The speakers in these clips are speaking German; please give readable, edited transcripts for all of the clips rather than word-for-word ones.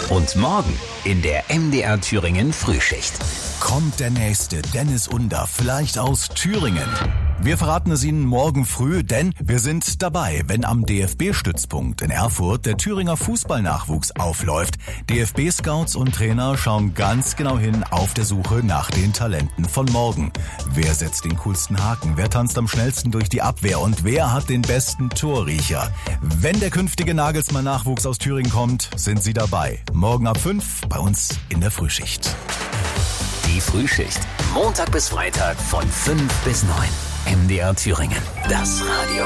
Und morgen in der MDR Thüringen Frühschicht. Kommt der nächste Dennis Under, vielleicht aus Thüringen? Wir verraten es Ihnen morgen früh, denn wir sind dabei, wenn am DFB-Stützpunkt in Erfurt der Thüringer Fußballnachwuchs aufläuft. DFB-Scouts und Trainer schauen ganz genau hin auf der Suche nach den Talenten von morgen. Wer setzt den coolsten Haken? Wer tanzt am schnellsten durch die Abwehr? Und wer hat den besten Torriecher? Wenn der künftige Nagelsmann-Nachwuchs aus Thüringen kommt, sind Sie dabei. Morgen ab 5 bei uns in der Frühschicht. Die Frühschicht. Montag bis Freitag von 5 bis 9. MDR Thüringen. Das Radio.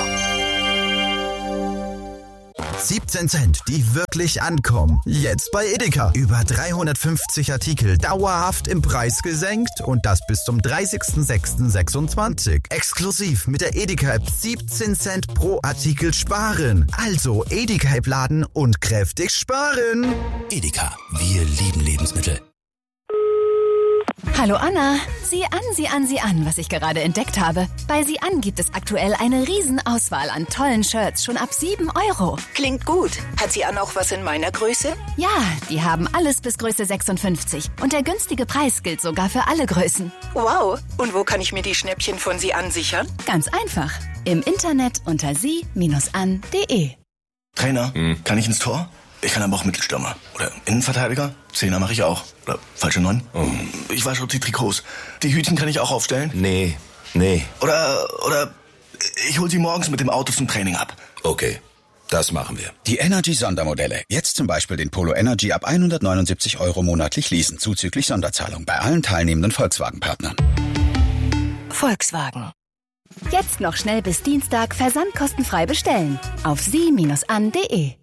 17 Cent, die wirklich ankommen. Jetzt bei Edeka. Über 350 Artikel dauerhaft im Preis gesenkt und das bis zum 30.06.26. Exklusiv mit der Edeka-App 17 Cent pro Artikel sparen. Also Edeka-App laden und kräftig sparen. Edeka, wir lieben Lebensmittel. Hallo Anna, sieh an, was ich gerade entdeckt habe. Bei Sieh an gibt es aktuell eine Riesenauswahl an tollen Shirts, schon ab 7 €. Klingt gut. Hat Sieh an auch was in meiner Größe? Ja, die haben alles bis Größe 56. Und der günstige Preis gilt sogar für alle Größen. Wow. Und wo kann ich mir die Schnäppchen von Sieh an sichern? Ganz einfach. Im Internet unter sie-an.de. Trainer, kann ich ins Tor? Ich kann aber auch Mittelstürmer. Oder Innenverteidiger? Zehner mache ich auch. Oder falsche 9? Ich wasche die Trikots. Die Hütchen kann ich auch aufstellen? Nee. Oder ich hol sie morgens mit dem Auto zum Training ab. Okay, das machen wir. Die Energy-Sondermodelle. Jetzt zum Beispiel den Polo Energy ab 179 € monatlich leasen, zuzüglich Sonderzahlung bei allen teilnehmenden Volkswagen-Partnern. Volkswagen. Jetzt noch schnell bis Dienstag versandkostenfrei bestellen. Auf sie-an.de.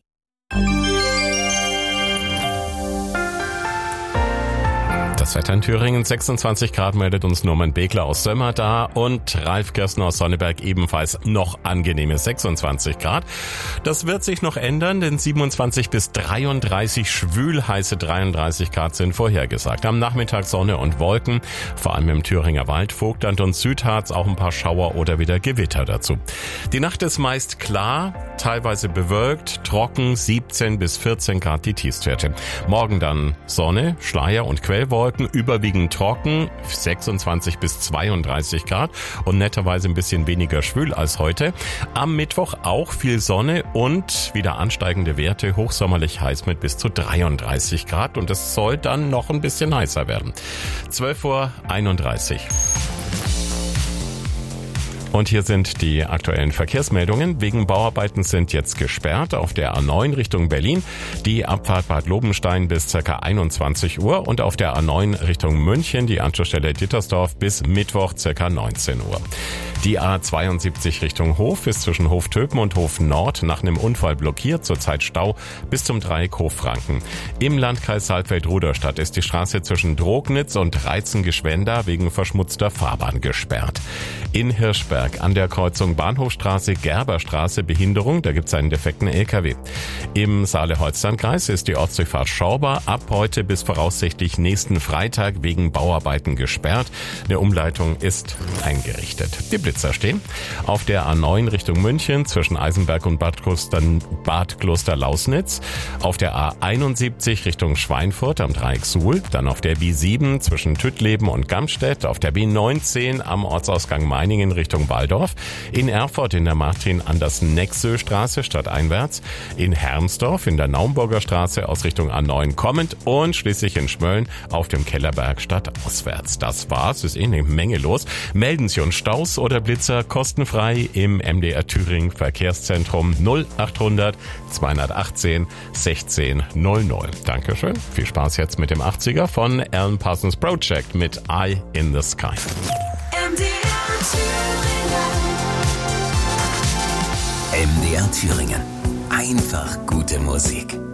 Das Wetter in Thüringen, 26 Grad, meldet uns Norman Begler aus Sömmer da und Ralf Kirsten aus Sonneberg ebenfalls noch angenehme 26 Grad. Das wird sich noch ändern, denn 27 bis 33 schwülheiße 33 Grad sind vorhergesagt. Am Nachmittag Sonne und Wolken, vor allem im Thüringer Wald, Vogtland und Südharz auch ein paar Schauer oder wieder Gewitter dazu. Die Nacht ist meist klar, teilweise bewölkt, trocken, 17 bis 14 Grad die Tiefstwerte. Morgen dann Sonne, Schleier und Quellwolken, überwiegend trocken, 26 bis 32 Grad und netterweise ein bisschen weniger schwül als heute. Am Mittwoch auch viel Sonne und wieder ansteigende Werte, hochsommerlich heiß mit bis zu 33 Grad und es soll dann noch ein bisschen heißer werden. 12:31 Uhr. Und hier sind die aktuellen Verkehrsmeldungen. Wegen Bauarbeiten sind jetzt gesperrt auf der A9 Richtung Berlin die Abfahrt Bad Lobenstein bis ca. 21 Uhr und auf der A9 Richtung München die Anschlussstelle Dittersdorf bis Mittwoch ca. 19 Uhr. Die A72 Richtung Hof ist zwischen Hof-Töpen und Hof Nord nach einem Unfall blockiert, zurzeit Stau bis zum Dreieck Hof-Franken. Im Landkreis Saalfeld-Rudolstadt ist die Straße zwischen Drognitz und Reitzen-Geschwenda wegen verschmutzter Fahrbahn gesperrt. In Hirschberg an der Kreuzung Bahnhofstraße-Gerberstraße Behinderung, da gibt es einen defekten LKW. Im Saale-Holstein-Kreis ist die Ortsdurchfahrt Schorber ab heute bis voraussichtlich nächsten Freitag wegen Bauarbeiten gesperrt. Eine Umleitung ist eingerichtet. Die Blitzer stehen auf der A9 Richtung München zwischen Eisenberg und Bad Kloster-Lausnitz, auf der A71 Richtung Schweinfurt am Dreieck Suhl, dann auf der B7 zwischen Tüttleben und Gamstedt, auf der B19 am Ortsausgang Meiningen Richtung Walldorf, in Erfurt in der Martin-Andersen-Nexö-Straße stadteinwärts, in Hermsdorf in der Naumburger Straße aus Richtung A9 kommend und schließlich in Schmölln auf dem Kellerberg stadtauswärts. Das war's, ist eine Menge los. Melden Sie uns Staus oder Blitzer kostenfrei im MDR Thüringen Verkehrszentrum 0800 218 16 00. Dankeschön. Viel Spaß jetzt mit dem 80er von Alan Parsons Project mit Eye in the Sky. MDR Thüringen. Einfach gute Musik.